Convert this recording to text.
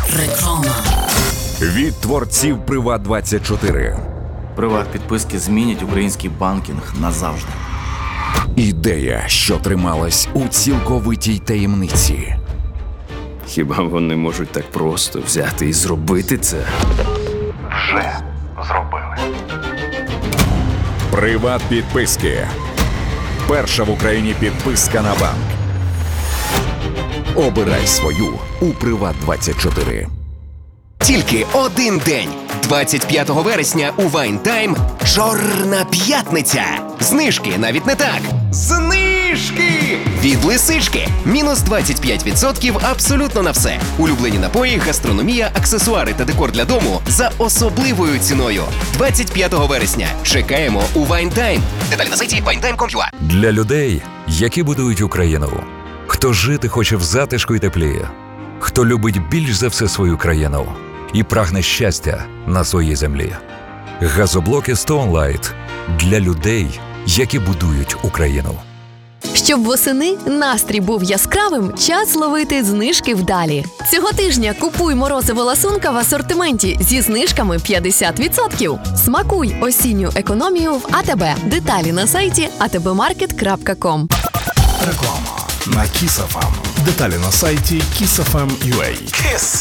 Реклама. Від творців Приват24. Приват-підписки змінять український банкінг назавжди. Ідея, що трималась у цілковитій таємниці. Хіба вони можуть так просто взяти і зробити це? Вже зробили. Приват-підписки. Перша в Україні підписка на банк. Обирай свою у Приват24. Тільки один день. 25 вересня у Wine Time Чорна п'ятниця. Знижки навіть не так. Знижки! Від Лисички. Мінус 25% абсолютно на все. Улюблені напої, гастрономія, аксесуари та декор для дому за особливою ціною. 25 вересня. Чекаємо у Wine Time. Деталі на сайті winetime.com.ua. Для людей, які будують Україну. Хто жити хоче в затишку і теплі. Хто любить більш за все свою країну і прагне щастя на своїй землі. Газоблоки Stone Light для людей, які будують Україну. Щоб восени настрій був яскравим, час ловити знижки вдалі. Цього тижня купуй морозиво ласунка в асортименті зі знижками 50%. Смакуй осінню економію в АТБ. Деталі на сайті atbmarket.com. Реклама на Kiss FM. Деталі на сайті kissfm.ua.